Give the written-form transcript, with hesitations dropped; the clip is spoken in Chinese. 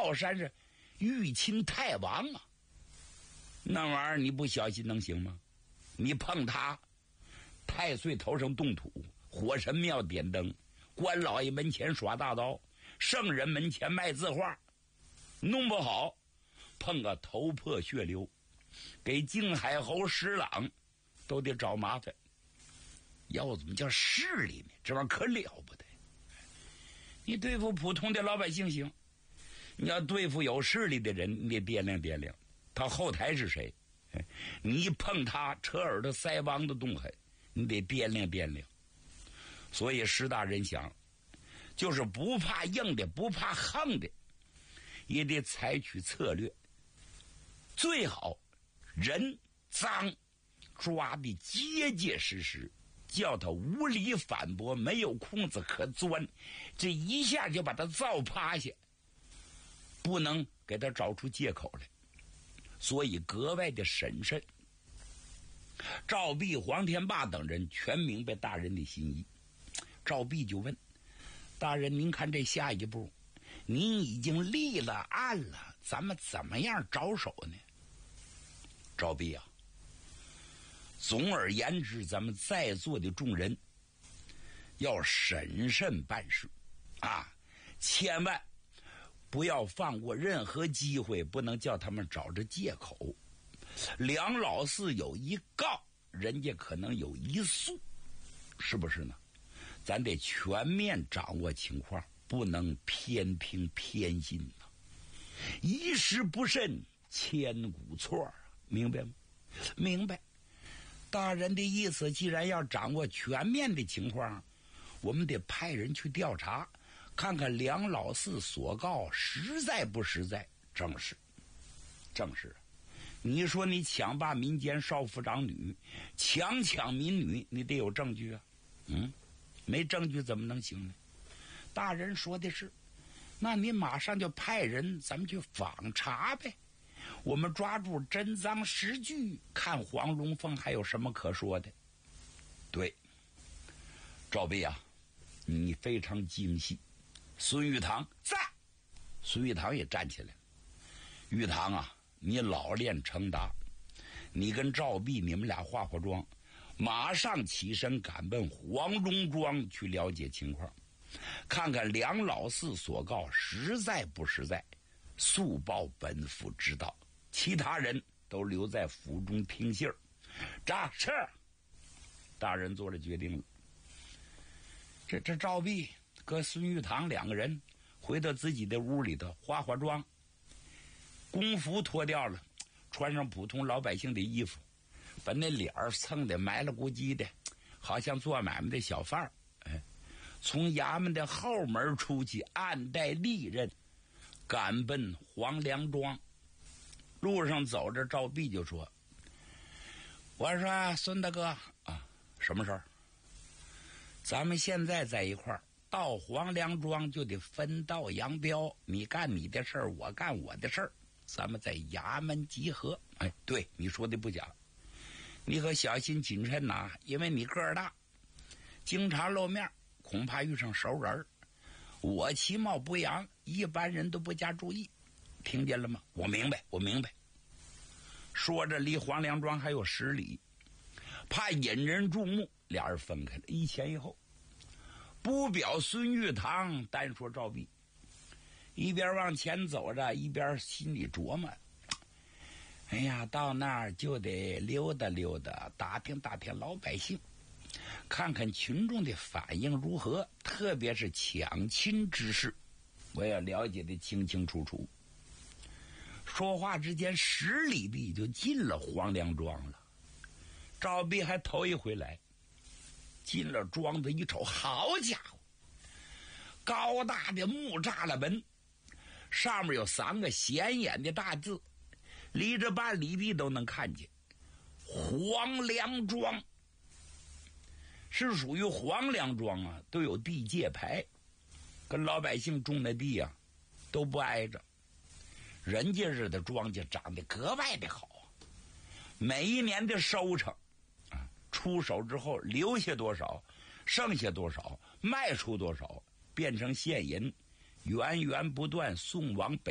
靠山是玉清太王啊，那玩意儿你不小心能行吗？你碰他，太岁头上动土，火神庙点灯，关老爷门前耍大刀，圣人门前卖字画，弄不好碰个头破血流，给靖海侯石朗都得找麻烦。要怎么叫势力呢？这玩意儿可了不得。你对付普通的老百姓行，你要对付有势力的人，你得掂量掂量他后台是谁。你一碰他扯耳朵腮帮子动狠，你得掂量掂量。所以石大人想，就是不怕硬的，不怕横的，也得采取策略，最好人赃抓的结结实实，叫他无理反驳，没有空子可钻，这一下就把他造趴下，不能给他找出借口来，所以格外的审慎。赵弼、黄天霸等人全明白大人的心意。赵弼就问大人，您看这下一步您已经立了案了，咱们怎么样着手呢？赵弼啊，总而言之，咱们在座的众人要审慎办事啊，千万不要放过任何机会，不能叫他们找着借口。梁老四有一告，人家可能有一诉，是不是呢？咱得全面掌握情况，不能偏听偏信呐，一时不慎千古错啊，明白吗？明白。大人的意思，既然要掌握全面的情况，我们得派人去调查，看看梁老四所告实在不实在。正是正是，你说你强霸民间少妇长女，强抢民女，你得有证据啊。没证据怎么能行呢？大人说的是，那你马上就派人咱们去访查呗，我们抓住真赃实据，看黄龙凤还有什么可说的。对，赵弼啊，你非常精细。孙玉堂在，孙玉堂也站起来了。玉堂啊，你老练成达，你跟赵弼你们俩化妆，马上起身赶奔黄龙庄去了解情况，看看梁老四所告实在不实在，速报本府知道，其他人都留在府中听信儿。是大人做了决定了。这赵弼和孙玉堂两个人回到自己的屋里头化妆，工服脱掉了，穿上普通老百姓的衣服，把那脸蹭得埋了咕叽的，好像做买卖的小贩儿。从衙门的后门出去，暗带利刃，赶奔黄梁庄。路上走着，赵弼就说：“我说孙大哥啊，什么事儿？咱们现在在一块儿，到黄梁庄就得分道扬镳，你干你的事儿，我干我的事儿，咱们在衙门集合。”对，你说的不假，你可小心谨慎呐，因为你个儿大，经常露面，恐怕遇上熟人。我其貌不扬，一般人都不加注意，听见了吗？我明白，我明白。说着，离黄梁庄还有10里，怕引人注目，俩人分开了，一前一后。不表孙玉堂，单说赵弼，一边往前走着，一边心里琢磨：哎呀，到那儿就得溜达溜达，打听打听老百姓，看看群众的反应如何，特别是抢亲之事，我要了解的清清楚楚。说话之间10里地就进了黄梁庄了。赵弼还头一回来，进了庄子一瞅，好家伙，高大的木栅栏门，上面有3个显眼的大字，离着半里地都能看见。黄梁庄是属于黄梁庄啊，都有地界牌，跟老百姓种的地啊都不挨着。人家这的庄稼长得格外的好，每一年的收成出手之后留下多少，剩下多少，卖出多少，变成现银，源源不断送往北